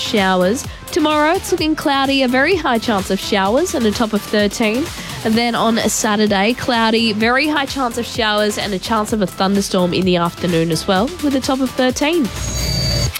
showers. Tomorrow, it's looking cloudy, a very high chance of showers and a top of 13. And then on Saturday, cloudy, very high chance of showers and a chance of a thunderstorm in the afternoon as well with a top of 13.